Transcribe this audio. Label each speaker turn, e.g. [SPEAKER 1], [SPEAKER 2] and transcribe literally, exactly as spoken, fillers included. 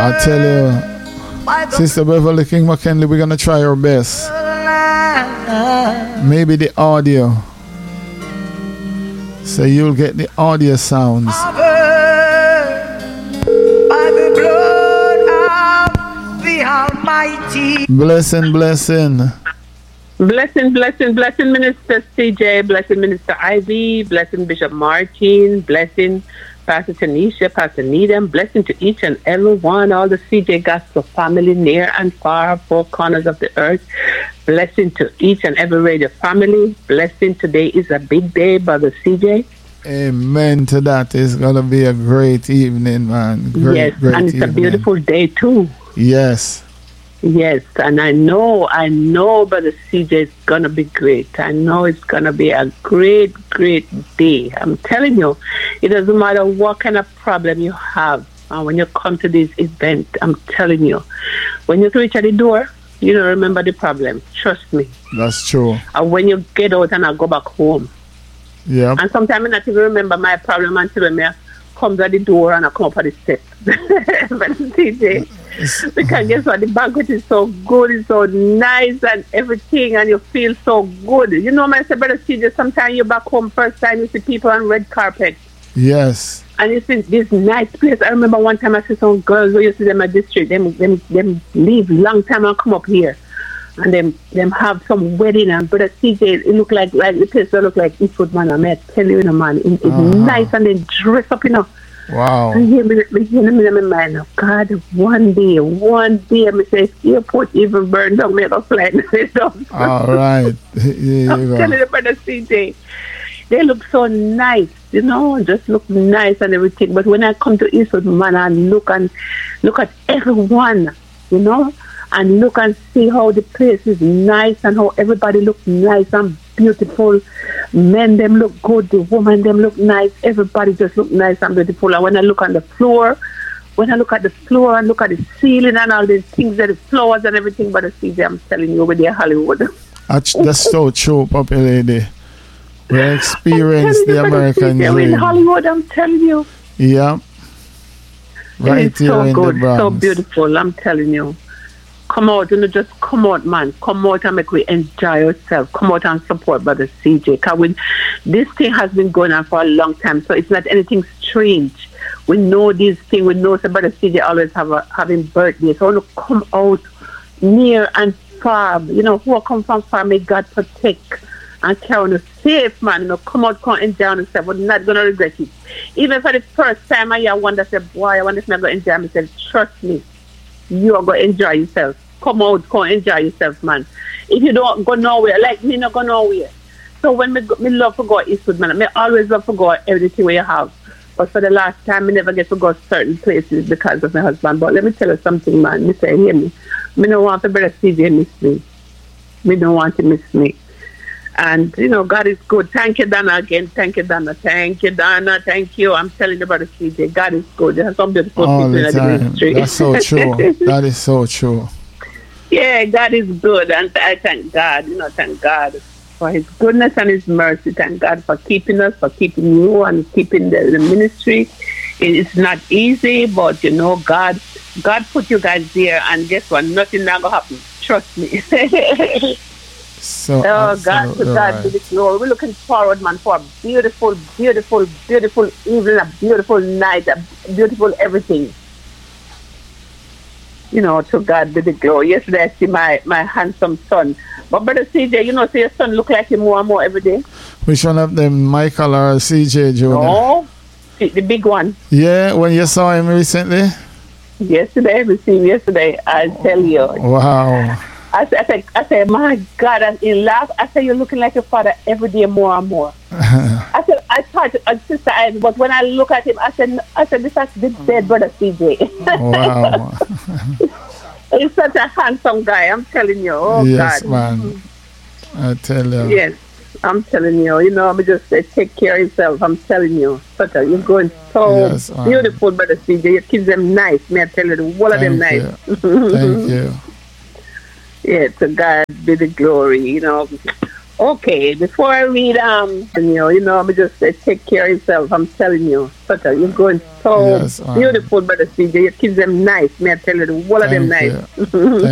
[SPEAKER 1] I tell you, Sister Beverly King McKinley, we're going to try our best. Maybe the audio. So you'll get the audio sounds. Blessing, blessing.
[SPEAKER 2] Blessing, blessing, blessing, Minister C J, blessing, Minister Ivy, blessing, Bishop Martin, blessing, Pastor Tanisha, Pastor Needham, blessing to each and every one, all the C J Gospel family near and far, four corners of the earth. Blessing to each and every radio family. Blessing, today is a big day, Brother C J.
[SPEAKER 1] Amen to that. It's going to be a great evening, man. Great,
[SPEAKER 2] yes,
[SPEAKER 1] great
[SPEAKER 2] and it's
[SPEAKER 1] evening.
[SPEAKER 2] A beautiful day, too.
[SPEAKER 1] Yes.
[SPEAKER 2] Yes, and I know, I know, Brother C J, it's going to be great. I know it's going to be a great, great day. I'm telling you, it doesn't matter what kind of problem you have. And when you come to this event, I'm telling you, when you reach at the door, you don't remember the problem. Trust me.
[SPEAKER 1] That's true. And
[SPEAKER 2] when you get out and I go back home.
[SPEAKER 1] Yeah.
[SPEAKER 2] And sometimes I not even remember my problem until when I come to the door and I come up at the steps. But C J, because guess what? The banquet is so good, it's so nice and everything, and you feel so good. You know, my brother C J, sometimes you're back home, first time you see people on red carpet.
[SPEAKER 1] Yes.
[SPEAKER 2] And you see this nice place. I remember one time I see some girls who you see them at the street, them, them, them leave long time and come up here. And them them have some wedding, and brother C J, it look like like the place will look like Eastwood, man. I may tell you, you know, man, it, it's uh-huh. nice, and they dress up, you know.
[SPEAKER 1] Wow.
[SPEAKER 2] And here me, me, hear me in my mind, oh God, one day, one day, me say, airport even burn down, me go fly.
[SPEAKER 1] All right. Here
[SPEAKER 2] I'm
[SPEAKER 1] you
[SPEAKER 2] telling you, brother C J, they look so nice, you know, just look nice and everything. But when I come to Eastwood, man, I look and look at everyone, you know, and look and see how the place is nice and how everybody looks nice and beautiful. Men, them look good. The women, them look nice. Everybody just look nice and beautiful. And when I look on the floor, when I look at the floor and look at the ceiling and all these things, and the flowers and everything, but C J, I'm telling you, over there, Hollywood.
[SPEAKER 1] That's, that's so true, Puppy Lady. We experienced the American dream.
[SPEAKER 2] In Hollywood, I'm telling you.
[SPEAKER 1] Yeah. Right
[SPEAKER 2] it's
[SPEAKER 1] here
[SPEAKER 2] so
[SPEAKER 1] in
[SPEAKER 2] good,
[SPEAKER 1] the Bronx.
[SPEAKER 2] so beautiful, I'm telling you. Come out, you know, just come out, man. Come out and make we enjoy ourselves. Come out and support Brother C J. Because we, this thing has been going on for a long time, so it's not anything strange. We know this thing. We know that Brother C J always have a, having birthdays. So I want to come out near and far. You know, who come from far, may God protect and carry on safe, man. You know, come out, come enjoy yourself. We're not going to regret it. Even for the first time, I wonder, say, boy, I wonder if I'm going to enjoy myself. Trust me. You are going to enjoy yourself. Come out, come enjoy yourself, man. If you don't go nowhere, like me, not go nowhere. So when me, me love to go Eastwood, man, me always love to go everything where you have. But for the last time, me never get to go certain places because of my husband. But let me tell you something, man. Me say, hear me. Me don't want to brother C J miss me. Me don't want to miss me. And, you know, God is good. Thank you, Donna, again. Thank you, Donna. Thank you, Donna. Thank you. I'm telling you about the C J. God is good. There's some beautiful
[SPEAKER 1] all
[SPEAKER 2] people
[SPEAKER 1] the
[SPEAKER 2] in the
[SPEAKER 1] time.
[SPEAKER 2] ministry.
[SPEAKER 1] That's so true. That is so true.
[SPEAKER 2] Yeah, God is good. And I thank God, you know, thank God for his goodness and his mercy. Thank God for keeping us, for keeping you and keeping the, the ministry. It's not easy, but, you know, God God put you guys there. And guess what? Nothing not going to happen. Trust me.
[SPEAKER 1] So,
[SPEAKER 2] oh, God, to God
[SPEAKER 1] right.
[SPEAKER 2] be the glory. We're looking forward, man, for a beautiful, beautiful, beautiful evening, a beautiful night, a beautiful everything. You know, to God be the glory. Yesterday, I see my, my handsome son. But, Brother C J, you know, see your son look like him more and more every day.
[SPEAKER 1] Which one of them, Michael or C J, Junior?
[SPEAKER 2] No, the, the big one.
[SPEAKER 1] Yeah, when you saw him recently?
[SPEAKER 2] Yesterday, we see him yesterday, I tell you.
[SPEAKER 1] Wow.
[SPEAKER 2] I said, I said, I said, my God, and he laughed. I said, you're looking like your father every day more and more. I said, I thought, uh, Sister Ivy, but when I look at him, I said, I said, this is the dead brother C J.
[SPEAKER 1] Wow.
[SPEAKER 2] He's such a handsome guy, I'm telling you. Oh,
[SPEAKER 1] yes,
[SPEAKER 2] God.
[SPEAKER 1] man. I tell you.
[SPEAKER 2] Yes, I'm telling you. You know, I'm just say, take care of yourself. I'm telling you. Such a, you're going so
[SPEAKER 1] yes,
[SPEAKER 2] beautiful, brother C J. Your kids them nice. May I tell you, the whole of them nice.
[SPEAKER 1] Thank you.
[SPEAKER 2] Yeah, to God be the glory. You know, Okay, before I read, um, you know, you know, I'm just say take care of yourself. I'm telling you, Sutter, you're going so
[SPEAKER 1] Yes, ma'am.
[SPEAKER 2] beautiful, brother C J. Your kids them nice. May I tell you, the whole of them
[SPEAKER 1] Thank
[SPEAKER 2] nice.
[SPEAKER 1] you.